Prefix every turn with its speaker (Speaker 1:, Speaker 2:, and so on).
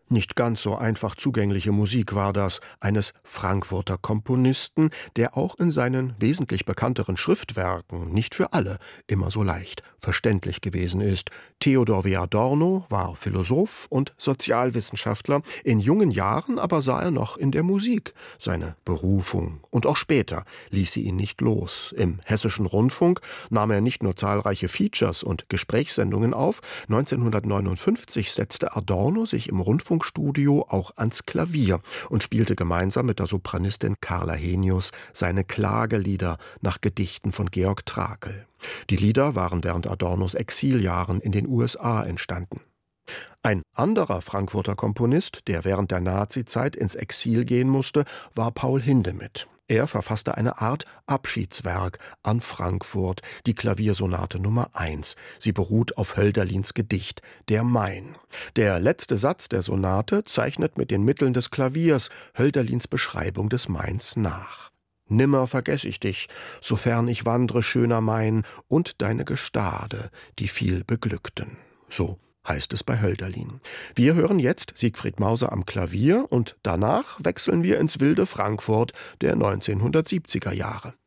Speaker 1: Nicht ganz so einfach zugängliche Musik war das eines Frankfurter Komponisten, der auch in seinen wesentlich bekannteren Schriftwerken nicht für alle immer so leicht verständlich gewesen ist. Theodor W. Adorno war Philosoph und Sozialwissenschaftler, in jungen Jahren aber sah er noch in der Musik seine Berufung. Und auch später ließ sie ihn nicht los. Im Hessischen Rundfunk nahm er nicht nur zahlreiche Features und Gesprächssendungen auf, 1959 setzte Adorno sich im Rundfunkstudio auch ans Klavier und spielte gemeinsam mit der Sopranistin Carla Henius seine Klagelieder nach Gedichten von Georg Trakl. Die Lieder waren während Adornos Exiljahren in den USA entstanden. Ein anderer Frankfurter Komponist, der während der Nazizeit ins Exil gehen musste, war Paul Hindemith. Er verfasste eine Art Abschiedswerk an Frankfurt, die Klaviersonate Nummer 1. Sie beruht auf Hölderlins Gedicht Der Main. Der letzte Satz der Sonate zeichnet mit den Mitteln des Klaviers Hölderlins Beschreibung des Mains nach. Nimmer vergess ich dich, sofern ich wandre, schöner Main, und deine Gestade, die viel beglückten. So heißt es bei Hölderlin. Wir hören jetzt Siegfried Mauser am Klavier und danach wechseln wir ins wilde Frankfurt der 1970er Jahre.